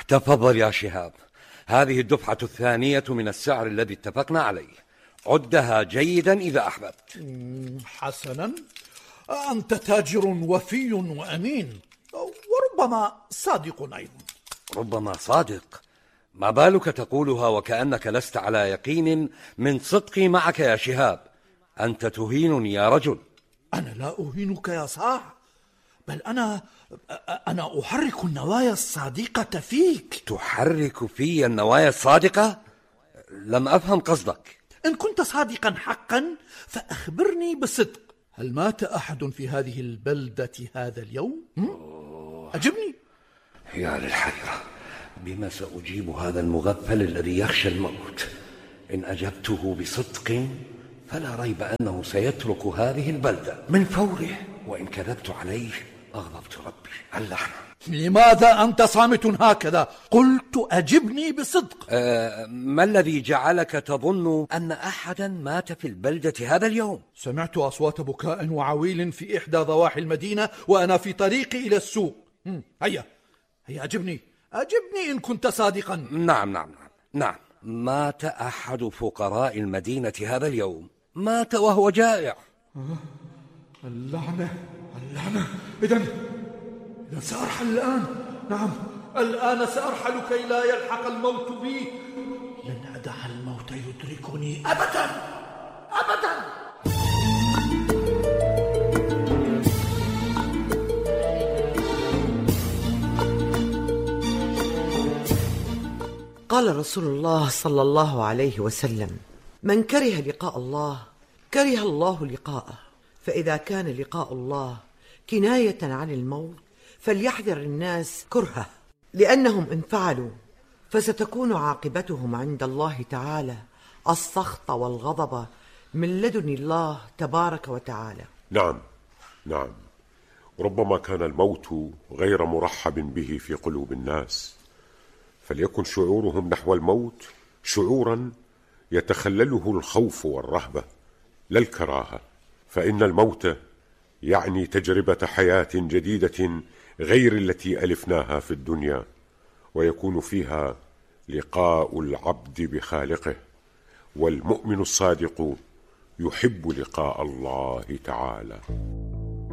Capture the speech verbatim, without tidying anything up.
تفضل يا شهاب، هذه الدفعة الثانية من السعر الذي اتفقنا عليه، عدها جيدا إذا أحببت. حسنا، أنت تاجر وفي وأمين، وربما صادق أيضا. ربما صادق؟ ما بالك تقولها وكأنك لست على يقين من صدقي معك يا شهاب؟ أنت تهينني يا رجل. أنا لا أهينك يا صاح، بل أنا أنا أحرك النوايا الصادقة فيك. تحرك في النوايا الصادقة؟ لم أفهم قصدك. إن كنت صادقا حقا فأخبرني بصدق، هل مات أحد في هذه البلدة هذا اليوم؟ أجبني. يا للحيرة، بما سأجيب هذا المغفل الذي يخشى الموت؟ إن أجبته بصدق فلا ريب أنه سيترك هذه البلدة من فوره، وإن كذبت عليه أغضبت ربي اللعنة. لماذا أنت صامت هكذا؟ قلت أجبني بصدق. أه ما الذي جعلك تظن أن أحدا مات في البلدة هذا اليوم؟ سمعت أصوات بكاء وعويل في إحدى ضواحي المدينة وأنا في طريقي إلى السوق. هيا هيا أجبني أجبني إن كنت صادقا. نعم نعم نعم نعم مات أحد فقراء المدينة هذا اليوم، مات وهو جائع. اللعنة اللعنة. إذن إذن سأرحل الآن. نعم الآن سأرحل كي لا يلحق الموت بي. لن أدع الموت يدركني أبدا أبدا. قال رسول الله صلى الله عليه وسلم: من كره لقاء الله كره الله لقاءه، فإذا كان لقاء الله كناية عن الموت فليحذر الناس كرهه، لأنهم إن فعلوا فستكون عاقبتهم عند الله تعالى السخط والغضب من لدن الله تبارك وتعالى. نعم نعم ربما كان الموت غير مرحب به في قلوب الناس، فليكن شعورهم نحو الموت شعورا يتخلله الخوف والرهبة لا الكراهة، فإن الموت يعني تجربة حياة جديدة غير التي ألفناها في الدنيا، ويكون فيها لقاء العبد بخالقه، والمؤمن الصادق يحب لقاء الله تعالى.